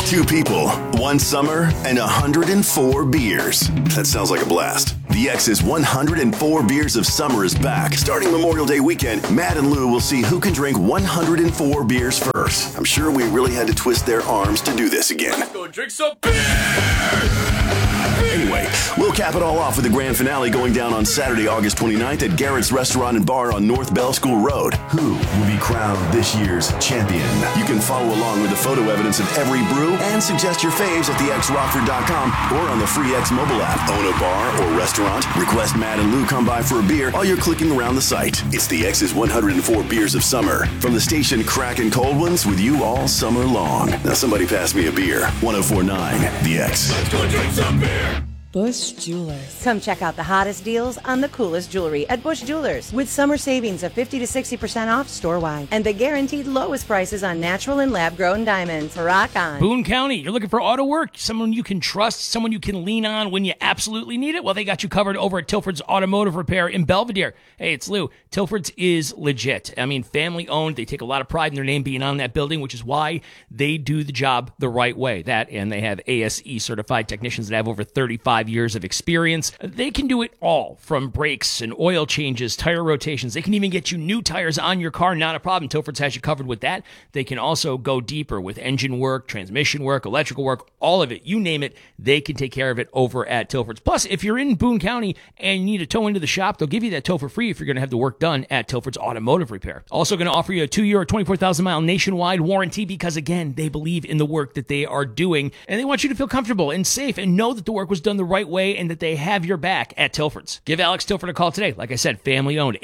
2 people, 1 summer, and 104 beers. That sounds like a blast. The X's 104 Beers of Summer is back. Starting Memorial Day weekend, Matt and Lou will see who can drink 104 beers first. I'm sure we really had to twist their arms to do this again. Let's go drink some beer! Anyway, we'll cap it all off with the grand finale going down on Saturday, August 29th at Garrett's Restaurant and Bar on North Bell School Road. Who will be crowned this year's champion? You can follow along with the photo evidence of every brew and suggest your faves at thexrockford.com or on the free X mobile app. Own a bar or restaurant? Request Matt and Lou come by for a beer while you're clicking around the site. It's the X's 104 Beers of Summer. From the station cracking cold ones with you all summer long. Now somebody pass me a beer. 104.9 The X. Let's go drink some beer! Bush Jewelers. Come check out the hottest deals on the coolest jewelry at Bush Jewelers with summer savings of 50 to 60% off store-wide and the guaranteed lowest prices on natural and lab-grown diamonds. Rock on. Boone County, you're looking for auto work? Someone you can trust, someone you can lean on when you absolutely need it? Well, they got you covered over at Tilford's Automotive Repair in Belvedere. Hey, it's Lou. Tilford's is legit. I mean, family-owned. They take a lot of pride in their name being on that building, which is why they do the job the right way. That, and they have ASE-certified technicians that have over 35 years of experience. They can do it all, from brakes and oil changes, tire rotations. They can even get you new tires on your car, not a problem. Tilford's has you covered with that. They can also go deeper with engine work, transmission work, electrical work, all of it. You name it, they can take care of it over at Tilford's. Plus, if you're in Boone County and you need a tow into the shop, they'll give you that tow for free if you're going to have the work done at Tilford's Automotive Repair. Also going to offer you a 2-year or 24,000-mile nationwide warranty because, again, they believe in the work that they are doing, and they want you to feel comfortable and safe and know that the work was done the right way and that they have your back at Tilford's. Give Alex Tilford a call today. Like I said, family owned.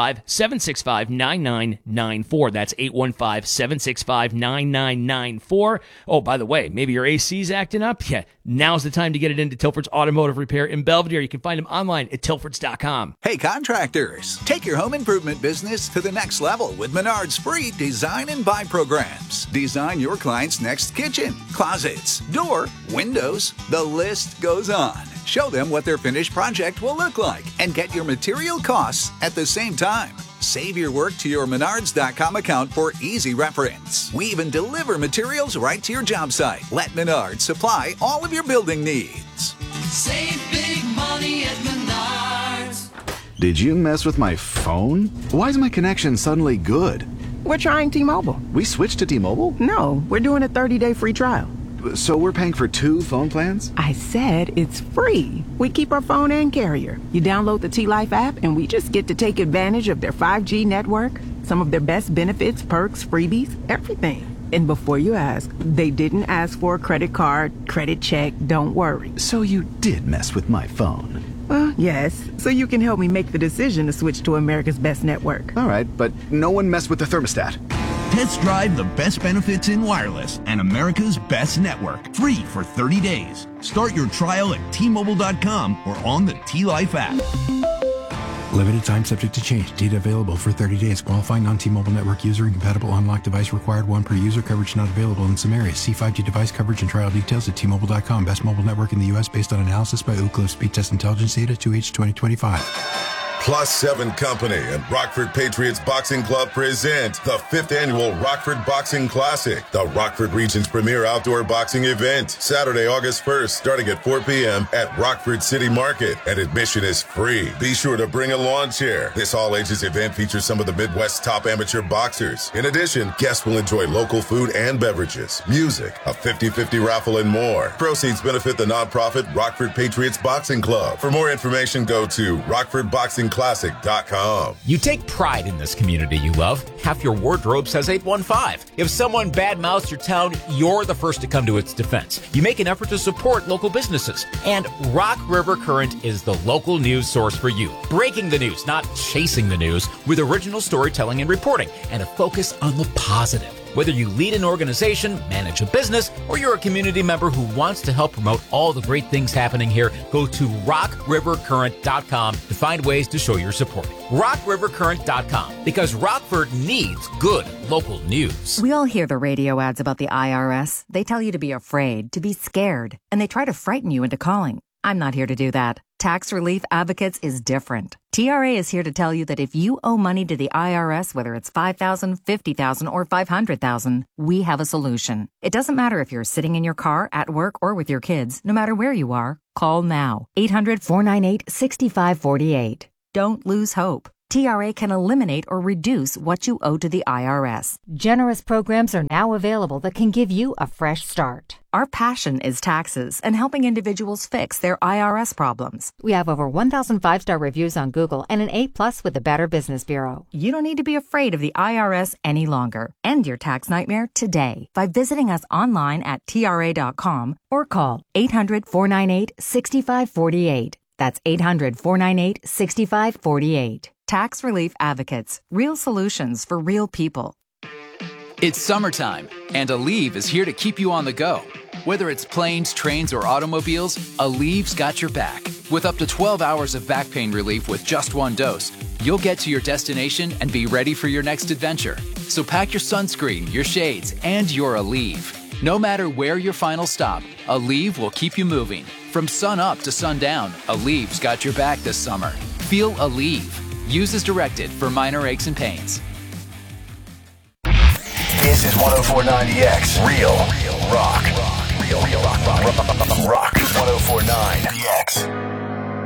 815-765-9994. That's 815-765-9994. Oh, by the way, maybe your AC's acting up? Yeah, now's the time to get it into Tilford's Automotive Repair in Belvedere. You can find them online at tilfords.com. Hey, contractors, take your home improvement business to the next level with Menard's free Design and Buy programs. Design your client's next kitchen, closets, door, windows. The list goes on. Show them what their finished project will look like and get your material costs at the same time. Save your work to your Menards.com account for easy reference. We even deliver materials right to your job site. Let Menards supply all of your building needs. Save big money at Menards. Did you mess with my phone? Why is my connection suddenly good? We're trying T-Mobile. We switched to T-Mobile? No, we're doing a 30-day free trial. So we're paying for 2 phone plans? I said it's free. We keep our phone and carrier. You download the T-Life app and we just get to take advantage of their 5G network, some of their best benefits, perks, freebies, everything. And before you ask, they didn't ask for a credit card, credit check, don't worry. So you did mess with my phone? Well, yes. So you can help me make the decision to switch to America's best network. All right, but no one messed with the thermostat. Test drive the best benefits in wireless and America's best network. Free for 30 days. Start your trial at T-Mobile.com or on the T-Life app. Limited time subject to change. Data available for 30 days. Qualifying non-T-Mobile network user. Incompatible unlocked device required. 1 per user. Coverage not available in some areas. See 5G device coverage and trial details at T-Mobile.com. Best mobile network in the U.S. based on analysis by Ookla Speed Test Intelligence Data 2H 2025. Plus 7 Company and Rockford Patriots Boxing Club present the 5th annual Rockford Boxing Classic, the Rockford region's premier outdoor boxing event. Saturday, August 1st, starting at 4 p.m. at Rockford City Market, and admission is free. Be sure to bring a lawn chair. This all-ages event features some of the Midwest's top amateur boxers. In addition, guests will enjoy local food and beverages, music, a 50-50 raffle, and more. Proceeds benefit the nonprofit Rockford Patriots Boxing Club. For more information, go to rockfordboxingclassic.com. You take pride in this community you love. Half your wardrobe says 815. If someone badmouths your town, you're the first to come to its defense. You make an effort to support local businesses. And Rock River Current is the local news source for you. Breaking the news, not chasing the news, with original storytelling and reporting, and a focus on the positive. Whether you lead an organization, manage a business, or you're a community member who wants to help promote all the great things happening here, go to rockrivercurrent.com to find ways to show your support. rockrivercurrent.com, because Rockford needs good local news. We all hear the radio ads about the IRS. They tell you to be afraid, to be scared, and they try to frighten you into calling. I'm not here to do that. Tax Relief Advocates is different. TRA is here to tell you that if you owe money to the IRS, whether it's $5,000, $50,000, or $500,000, we have a solution. It doesn't matter if you're sitting in your car, at work, or with your kids. No matter where you are, call now. 800-498-6548. Don't lose hope. TRA can eliminate or reduce what you owe to the IRS. Generous programs are now available that can give you a fresh start. Our passion is taxes and helping individuals fix their IRS problems. We have over 1,000 5-star reviews on Google and an A+ with the Better Business Bureau. You don't need to be afraid of the IRS any longer. End your tax nightmare today by visiting us online at TRA.com or call 800-498-6548. That's 800-498-6548. Tax Relief Advocates. Real solutions for real people. It's summertime, and Aleve is here to keep you on the go. Whether it's planes, trains, or automobiles, Aleve's got your back. With up to 12 hours of back pain relief with just one dose, you'll get to your destination and be ready for your next adventure. So pack your sunscreen, your shades, and your Aleve. No matter where your final stop, Aleve will keep you moving. From sun up to sundown, Aleve's got your back this summer. Feel Aleve. Use as directed for minor aches and pains. This is 104.9 Real Rock. Rock 104.9 The X.